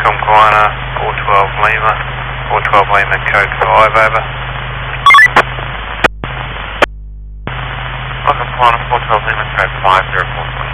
Welcome Guana, 412 Lima, 412 Lima, code 5, over. Welcome Guana, 412 Lima, code 5, 044.